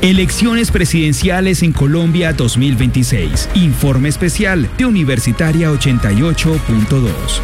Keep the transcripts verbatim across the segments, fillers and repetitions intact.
Elecciones presidenciales en Colombia dos mil veintiséis. Informe especial de Universitaria ochenta y ocho punto dos.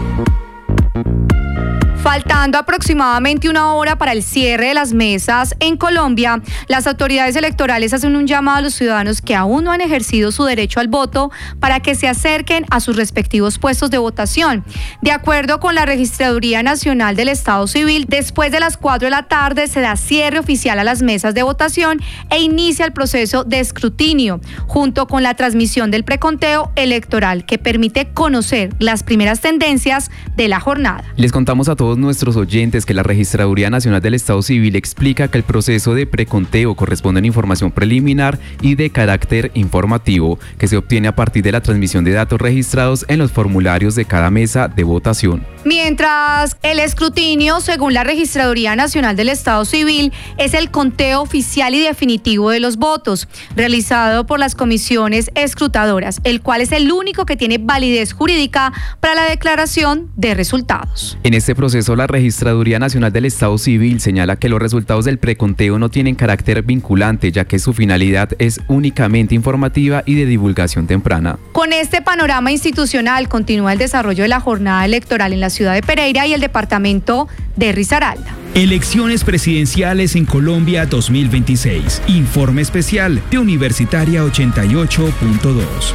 Faltando aproximadamente una hora para el cierre de las mesas en Colombia, las autoridades electorales hacen un llamado a los ciudadanos que aún no han ejercido su derecho al voto para que se acerquen a sus respectivos puestos de votación. De acuerdo con la Registraduría Nacional del Estado Civil, después de las cuatro de la tarde se da cierre oficial a las mesas de votación e inicia el proceso de escrutinio, junto con la transmisión del preconteo electoral que permite conocer las primeras tendencias de la jornada. Les contamos a todos nuestros oyentes que la Registraduría Nacional del Estado Civil explica que el proceso de preconteo corresponde a información preliminar y de carácter informativo que se obtiene a partir de la transmisión de datos registrados en los formularios de cada mesa de votación. Mientras el escrutinio, según la Registraduría Nacional del Estado Civil, es el conteo oficial y definitivo de los votos, realizado por las comisiones escrutadoras, el cual es el único que tiene validez jurídica para la declaración de resultados. En este proceso, la Registraduría Nacional del Estado Civil señala que los resultados del preconteo no tienen carácter vinculante, ya que su finalidad es únicamente informativa y de divulgación temprana. Con este panorama institucional continúa el desarrollo de la jornada electoral en la ciudad de Pereira y el departamento de Risaralda. Elecciones presidenciales en Colombia dos mil veintiséis. Informe especial de Universitaria ochenta y ocho punto dos.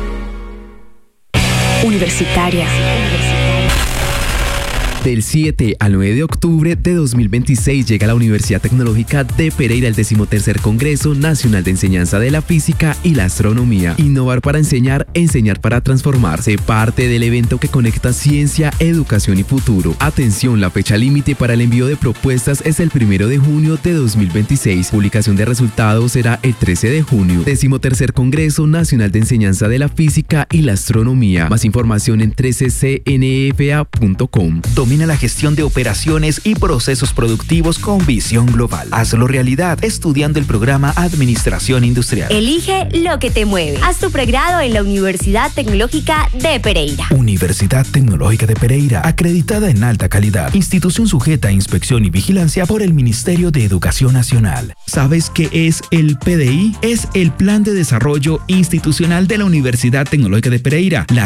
Universitaria. Del siete al nueve de octubre de dos mil veintiséis llega a la Universidad Tecnológica de Pereira el decimotercer Congreso Nacional de Enseñanza de la Física y la Astronomía. Innovar para enseñar, enseñar para transformarse. Parte del evento que conecta ciencia, educación y futuro. Atención, la fecha límite para el envío de propuestas es el primero de junio de dos mil veintiséis. Publicación de resultados será el trece de junio. Decimotercer Congreso Nacional de Enseñanza de la Física y la Astronomía. Más información en trece c n f a punto com. Domina la gestión de operaciones y procesos productivos con visión global. Hazlo realidad estudiando el programa Administración Industrial. Elige lo que te mueve. Haz tu pregrado en la Universidad Tecnológica de Pereira. Universidad Tecnológica de Pereira, acreditada en alta calidad. Institución sujeta a inspección y vigilancia por el Ministerio de Educación Nacional. ¿Sabes qué es el P D I? Es el Plan de Desarrollo Institucional de la Universidad Tecnológica de Pereira. La